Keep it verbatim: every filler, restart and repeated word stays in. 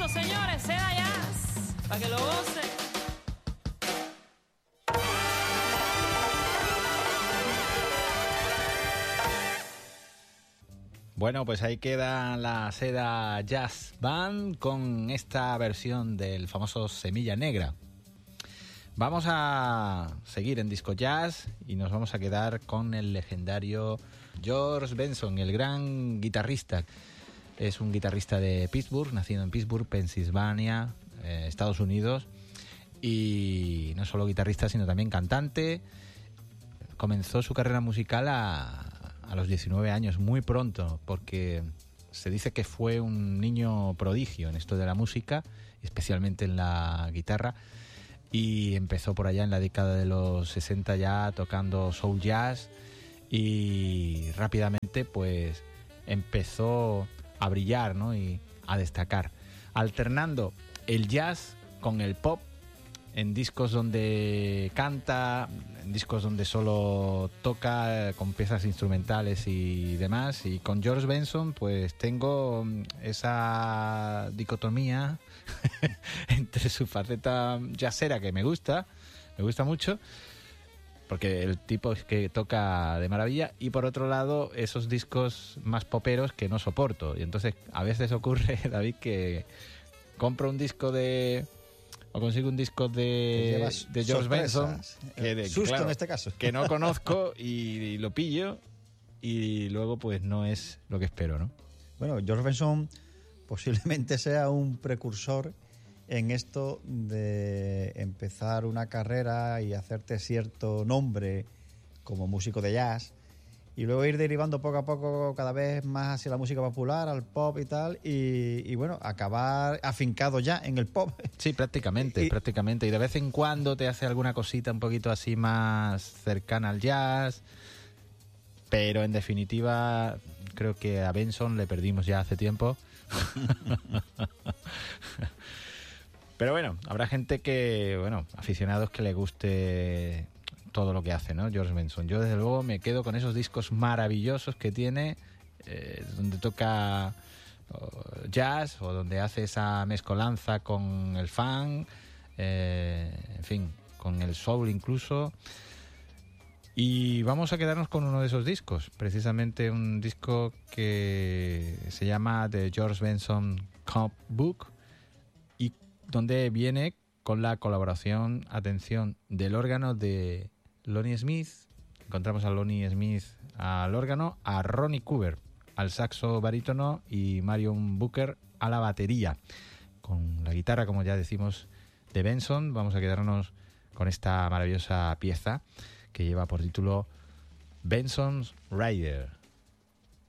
señores, Seda Jazz, para que lo gocen. Bueno, pues ahí queda la Seda Jazz Band con esta versión del famoso Semilla Negra. Vamos a seguir en Disco Jazz y nos vamos a quedar con el legendario George Benson, el gran guitarrista. Es un guitarrista de Pittsburgh, nacido en Pittsburgh, Pensilvania, eh, Estados Unidos. Y no solo guitarrista, sino también cantante. Comenzó su carrera musical a... a los diecinueve años, muy pronto, porque se dice que fue un niño prodigio en esto de la música, especialmente en la guitarra, y empezó por allá en la década de los sesenta ya tocando soul jazz, y rápidamente pues empezó a brillar, ¿no? Y a destacar, alternando el jazz con el pop, en discos donde canta, en discos donde solo toca con piezas instrumentales y demás. Y con George Benson pues tengo esa dicotomía entre su faceta jazzera, que me gusta, me gusta mucho, porque el tipo es que toca de maravilla, y por otro lado esos discos más poperos que no soporto. Y entonces a veces ocurre, David, que compro un disco de... o consigo un disco de, de George Benson, que de, susto claro, en este caso, que no conozco, y, y lo pillo, y luego pues no es lo que espero, ¿no? Bueno, George Benson posiblemente sea un precursor en esto de empezar una carrera y hacerte cierto nombre como músico de jazz, y luego ir derivando poco a poco cada vez más hacia la música popular, al pop y tal, y, y bueno, acabar afincado ya en el pop. Sí, prácticamente, y, prácticamente. Y de vez en cuando te hace alguna cosita un poquito así más cercana al jazz, pero en definitiva creo que a Benson le perdimos ya hace tiempo. Pero bueno, habrá gente que, bueno, aficionados que le guste todo lo que hace, ¿no? George Benson. Yo desde luego me quedo con esos discos maravillosos que tiene, eh, donde toca uh, jazz, o donde hace esa mezcolanza con el funk, eh, en fin, con el soul incluso. Y vamos a quedarnos con uno de esos discos, precisamente un disco que se llama The George Benson Comp Book, y donde viene con la colaboración, atención, del órgano de Lonnie Smith. Encontramos a Lonnie Smith al órgano, a Ronnie Cooper al saxo barítono y Marion Booker a la batería. Con la guitarra, como ya decimos, de Benson, vamos a quedarnos con esta maravillosa pieza que lleva por título Benson's Rider.